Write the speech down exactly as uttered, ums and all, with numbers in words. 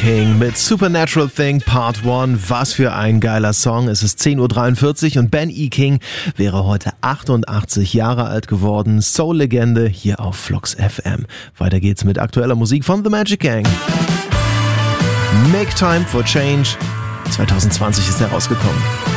E-King mit Supernatural Thing Part eins. Was für ein geiler Song. Es ist zehn Uhr dreiundvierzig und Ben E-King wäre heute achtundachtzig Jahre alt geworden. Soul-Legende hier auf Flux F M. Weiter geht's mit aktueller Musik von The Magic Gang. Make Time for Change. zwanzig zwanzig ist er rausgekommen.